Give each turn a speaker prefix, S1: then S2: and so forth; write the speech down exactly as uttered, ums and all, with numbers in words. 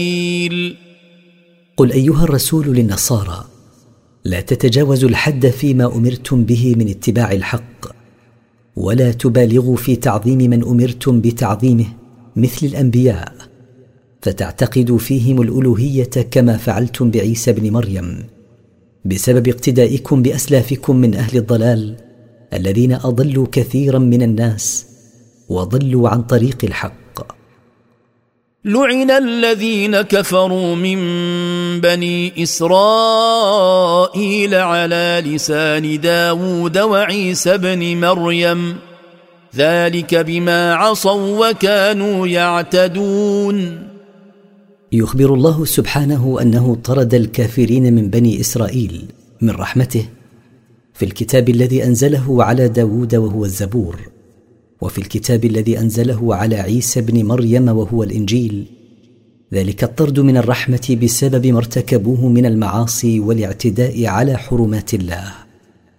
S1: قل أيها الرسول للنصارى: لا تتجاوزوا الحد فيما أمرتم به من اتباع الحق، ولا تبالغوا في تعظيم من أمرتم بتعظيمه مثل الأنبياء، فتعتقدوا فيهم الألوهية كما فعلتم بعيسى بن مريم، بسبب اقتدائكم بأسلافكم من أهل الضلال الذين أضلوا كثيرا من الناس وضلوا عن طريق الحق.
S2: لعن الذين كفروا من بني إسرائيل على لسان داود وعيسى بن مريم ذلك بما عصوا وكانوا يعتدون.
S1: يخبر الله سبحانه أنه طرد الكافرين من بني إسرائيل من رحمته في الكتاب الذي أنزله على داود وهو الزبور، وفي الكتاب الذي أنزله على عيسى بن مريم وهو الإنجيل، ذلك الطرد من الرحمة بسبب ما ارتكبوه من المعاصي والاعتداء على حرمات الله.